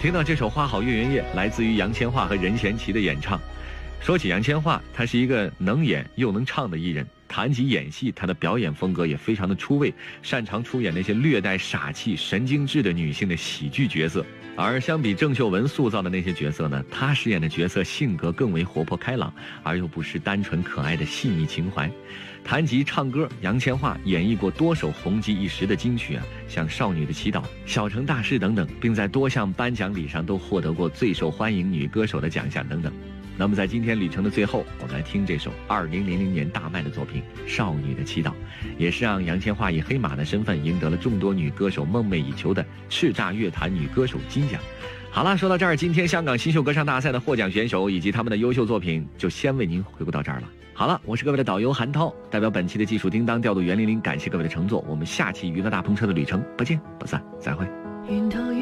听到这首《花好月圆夜》，来自于杨千嬅和任贤齐的演唱。说起杨千嬅，她是一个能演又能唱的艺人。谈及演戏，她的表演风格也非常的出位，擅长出演那些略带傻气、神经质的女性的喜剧角色。而相比郑秀文塑造的那些角色呢，她饰演的角色性格更为活泼开朗，而又不失单纯可爱的细腻情怀。谈及唱歌，杨千嬅演绎过多首红极一时的金曲啊，像《少女的祈祷》《小城大事》等等，并在多项颁奖礼上都获得过最受欢迎女歌手的奖项等等。那么在今天旅程的最后，我们来听这首2000年大卖的作品《少女的祈祷》，也是让杨千嬅以黑马的身份赢得了众多女歌手梦寐以求的叱咤乐坛女歌手金奖。好了，说到这儿，今天香港新秀歌唱大赛的获奖选手以及他们的优秀作品就先为您回顾到这儿了。好了，我是各位的导游韩涛，代表本期的技术叮当调度袁玲玲，感谢各位的乘坐，我们下期娱乐大篷车的旅程不见不散，再会。